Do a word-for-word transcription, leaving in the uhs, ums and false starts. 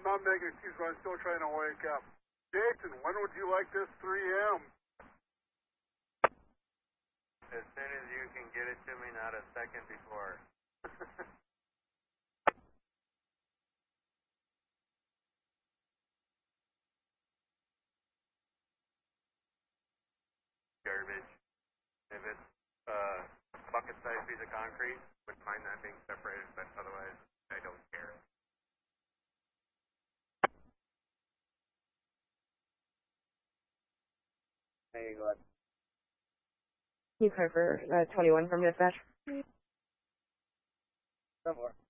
not making excuses, but I'm still trying to wake up. Jason, when would you like this three M? As soon as you can get it to me, not a second before. Garbage. If it's uh, bucket-sized piece of concrete, wouldn't mind that being separated, but otherwise, I don't care. Hey, go ahead. You cover uh, twenty-one from dispatch? Go for it.